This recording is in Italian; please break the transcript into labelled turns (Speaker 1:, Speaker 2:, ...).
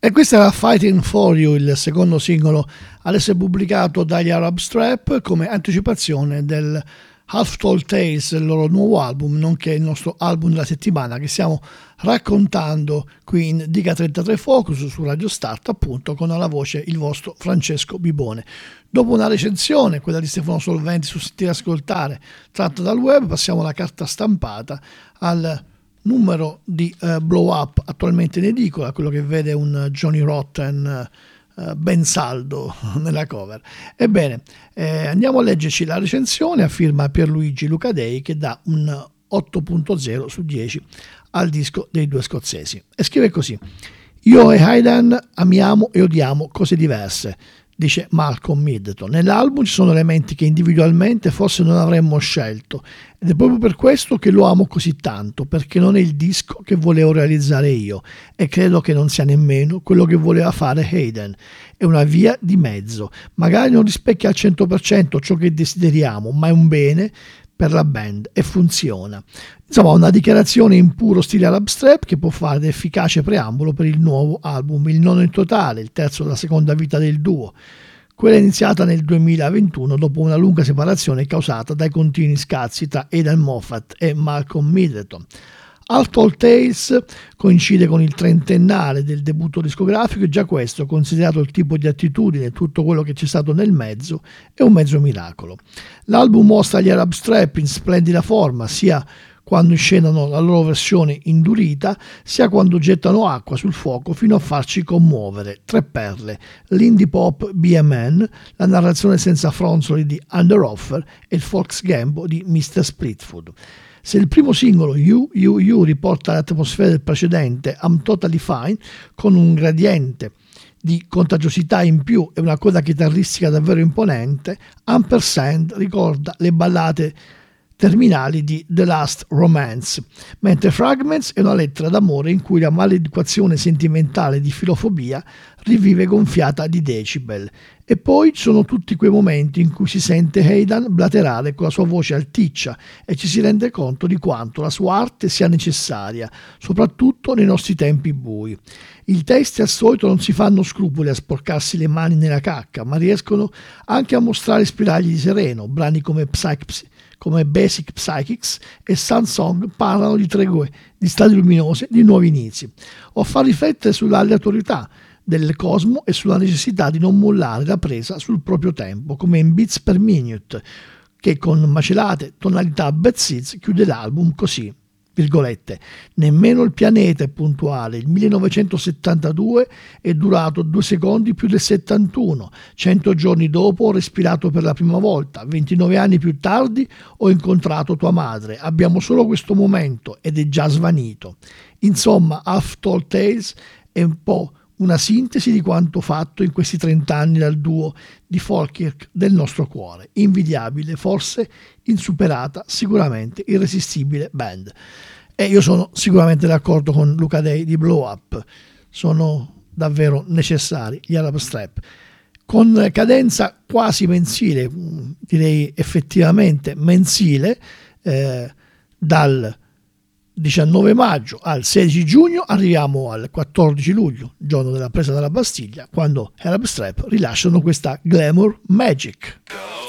Speaker 1: E questo era Fighting For You, il secondo singolo ad essere pubblicato dagli Arab Strap come anticipazione del Half Tall Tales, il loro nuovo album, nonché il nostro album della settimana che stiamo raccontando qui in Diga 33 Focus su Radio Start, appunto con alla voce il vostro Francesco Bibone. Dopo una recensione, quella di Stefano Solventi su Sentire Ascoltare, tratta dal web, passiamo alla carta stampata, al numero di Blow Up attualmente in edicola, quello che vede un Johnny Rotten ben saldo nella cover. Ebbene, andiamo a leggerci la recensione a firma Pierluigi Lucadei, che dà un 8.0 su 10 al disco dei due scozzesi e scrive così: io e Hayden amiamo e odiamo cose diverse, dice Malcolm Middleton. Nell'album ci sono elementi che individualmente forse non avremmo scelto ed è proprio per questo che lo amo così tanto, perché non è il disco che volevo realizzare io e credo che non sia nemmeno quello che voleva fare Hayden. È una via di mezzo, magari non rispecchia al 100% ciò che desideriamo, ma è un bene per la band e funziona. Insomma, una dichiarazione in puro stile Arab Strap che può fare da efficace preambolo per il nuovo album, il nono in totale, il terzo della seconda vita del duo. Quella iniziata nel 2021 dopo una lunga separazione causata dai continui scazzi tra Aidan Moffat e Malcolm Middleton. Half Tall Tales coincide con il trentennale del debutto discografico e già questo, considerato il tipo di attitudine e tutto quello che c'è stato nel mezzo, è un mezzo miracolo. L'album mostra gli Arab Strap in splendida forma, sia quando scendono la loro versione indurita, sia quando gettano acqua sul fuoco fino a farci commuovere. Tre perle: l'indie pop BMN, la narrazione senza fronzoli di Under Offer e il folk gambo di Mr. Splitfoot. Se il primo singolo You riporta l'atmosfera del precedente I'm Totally Fine con un gradiente di contagiosità in più e una coda chitarristica davvero imponente, Ampersand ricorda le ballate terminali di The Last Romance, mentre Fragments è una lettera d'amore in cui la maleducazione sentimentale di filofobia rivive gonfiata di decibel. E poi ci sono tutti quei momenti in cui si sente Hayden blaterare con la sua voce alticcia e ci si rende conto di quanto la sua arte sia necessaria, soprattutto nei nostri tempi bui. I testi al solito non si fanno scrupoli a sporcarsi le mani nella cacca, ma riescono anche a mostrare spiragli di sereno. Brani come Basic Psychics e Sunsong parlano di tregue, di stati luminose, di nuovi inizi, o fa riflettere sull'aleatorietà del cosmo e sulla necessità di non mollare la presa sul proprio tempo, come in Beats per Minute, che con macelate tonalità Bad Seeds chiude l'album così, virgolette: nemmeno il pianeta è puntuale, il 1972 è durato 2 secondi più del 71, 100 giorni dopo ho respirato per la prima volta, 29 anni più tardi ho incontrato tua madre, abbiamo solo questo momento ed è già svanito. Insomma, Half Tall Tales è un po' una sintesi di quanto fatto in questi 30 anni dal duo di Falkirk del nostro cuore, invidiabile, forse insuperata, sicuramente irresistibile band. E io sono sicuramente d'accordo con Luca Day di Blow Up, sono davvero necessari gli Arab Strap. Con cadenza quasi mensile, direi effettivamente mensile, dal 19 maggio al 16 giugno arriviamo al 14 luglio, giorno della presa della Bastiglia, quando Arab Strap rilasciano questa Glamour Magic.